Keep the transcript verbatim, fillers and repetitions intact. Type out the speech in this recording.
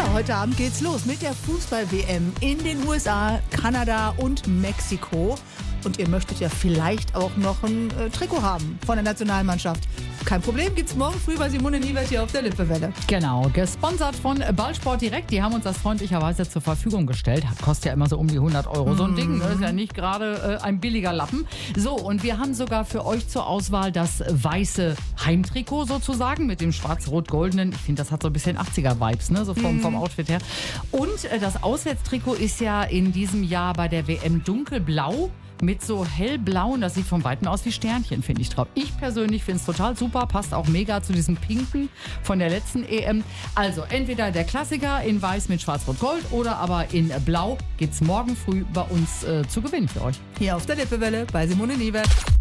heute Abend geht's los mit der Fußball-W M in den U S A, Kanada und Mexiko. Und ihr möchtet ja vielleicht auch noch ein äh, Trikot haben von der Nationalmannschaft. Kein Problem, gibt's morgen früh bei Simone Niewert hier auf der Lippewelle. Genau, gesponsert von Ballsport Direkt. Die haben uns das freundlicherweise zur Verfügung gestellt. Kostet ja immer so um die hundert Euro. So ein Ding, das ist ja nicht gerade äh, ein billiger Lappen. So, und wir haben sogar für euch zur Auswahl das weiße Heimtrikot sozusagen mit dem schwarz-rot-goldenen. Ich finde, das hat so ein bisschen achtziger-Vibes, ne? So vom, vom Outfit her. Und äh, das Auswärtstrikot ist ja in diesem Jahr bei der W M dunkelblau mit so hellblauen, das sieht von Weitem aus wie Sternchen, finde ich drauf. Ich persönlich finde es total super, passt auch mega zu diesem Pinken von der letzten E M. Also entweder der Klassiker in weiß mit schwarz-rot-gold oder aber in blau gibt's morgen früh bei uns äh, zu gewinnen für euch. Hier auf der Lippewelle bei Simone Niewert.